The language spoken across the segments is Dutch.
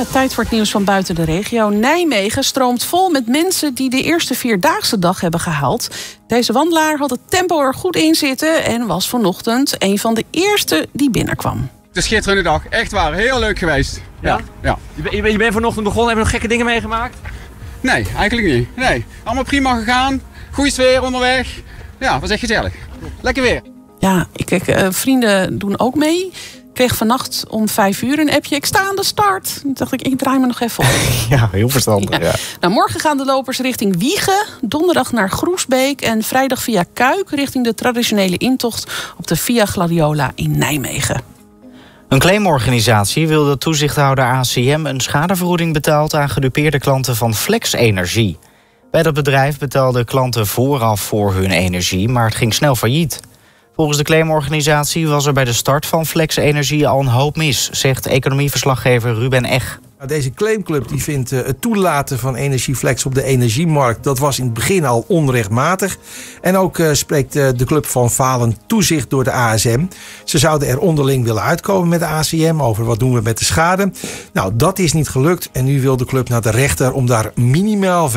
Tijd voor het nieuws van buiten de regio. Nijmegen stroomt vol met mensen die de eerste Vierdaagse dag hebben gehaald. Deze wandelaar had het tempo er goed in zitten en was vanochtend een van de eerste die binnenkwam. Het is een schitterende dag, echt waar. Heel leuk geweest. Ja? Ja. Je bent vanochtend begonnen, heb je nog gekke dingen meegemaakt? Nee, eigenlijk niet. Nee. Allemaal prima gegaan. Goeie sfeer onderweg. Ja, was echt gezellig. Lekker weer. Ja, vrienden doen ook mee. Ik kreeg vannacht om 5 uur een appje. Ik sta aan de start. Toen dacht ik draai me nog even op. Ja, heel verstandig. Ja. Nou, morgen gaan de lopers richting Wijchen. Donderdag naar Groesbeek. En vrijdag via Kuik richting de traditionele intocht op de Via Gladiola in Nijmegen. Een claimorganisatie wil dat toezichthouder ACM een schadevergoeding betaalt aan gedupeerde klanten van Flex Energie. Bij dat bedrijf betaalden klanten vooraf voor hun energie, maar het ging snel failliet. Volgens de claimorganisatie was er bij de start van Flex Energie al een hoop mis, zegt economieverslaggever Ruben Eg. Deze claimclub die vindt het toelaten van Energieflex op de energiemarkt, dat was in het begin al onrechtmatig. En ook spreekt de club van falend toezicht door de ASM. Ze zouden er onderling willen uitkomen met de ACM over wat doen we met de schade. Nou, dat is niet gelukt en nu wil de club naar de rechter om daar minimaal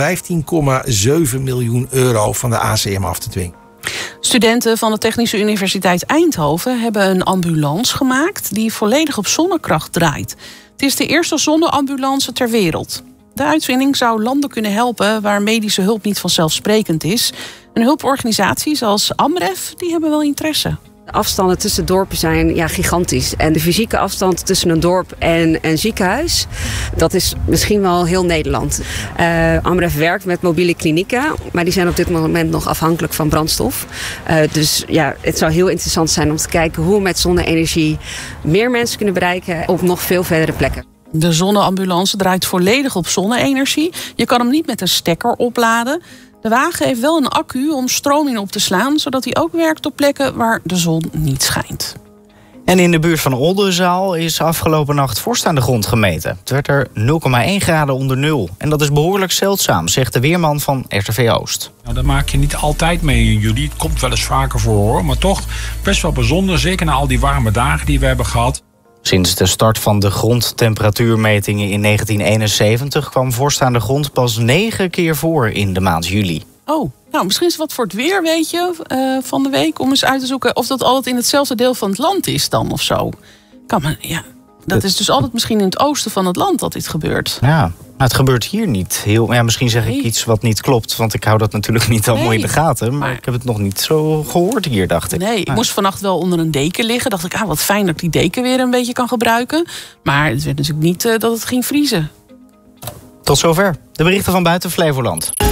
15,7 miljoen euro van de ACM af te dwingen. Studenten van de Technische Universiteit Eindhoven hebben een ambulance gemaakt die volledig op zonnekracht draait. Het is de eerste zonneambulance ter wereld. De uitvinding zou landen kunnen helpen waar medische hulp niet vanzelfsprekend is. En hulporganisaties als Amref die hebben wel interesse. De afstanden tussen dorpen zijn gigantisch. En de fysieke afstand tussen een dorp en een ziekenhuis, dat is misschien wel heel Nederland. Amref werkt met mobiele klinieken, maar die zijn op dit moment nog afhankelijk van brandstof. Dus het zou heel interessant zijn om te kijken hoe we met zonne-energie meer mensen kunnen bereiken op nog veel verdere plekken. De zonneambulance draait volledig op zonne-energie. Je kan hem niet met een stekker opladen. De wagen heeft wel een accu om stroom in op te slaan, zodat hij ook werkt op plekken waar de zon niet schijnt. En in de buurt van Oldenzaal is afgelopen nacht vorst aan de grond gemeten. Het werd er 0,1 graden onder nul. En dat is behoorlijk zeldzaam, zegt de weerman van RTV Oost. Nou, dat maak je niet altijd mee in juli. Het komt wel eens vaker voor, hoor. Maar toch best wel bijzonder, zeker na al die warme dagen die we hebben gehad. Sinds de start van de grondtemperatuurmetingen in 1971 kwam vorst aan de grond pas 9 keer voor in de maand juli. Oh, nou misschien is het wat voor het weer, weet je, van de week. Om eens uit te zoeken of dat altijd in hetzelfde deel van het land is dan of zo. Dat is dus altijd misschien in het oosten van het land dat dit gebeurt. Ja, maar het gebeurt hier niet heel. Ja, misschien zeg ik iets wat niet klopt, want ik hou dat natuurlijk niet allemaal in de gaten. Maar ik heb het nog niet zo gehoord hier, dacht ik. Nee, ik moest vannacht wel onder een deken liggen. Dacht ik, wat fijn dat ik die deken weer een beetje kan gebruiken. Maar het werd natuurlijk niet dat het ging vriezen. Tot zover de berichten van buiten Flevoland.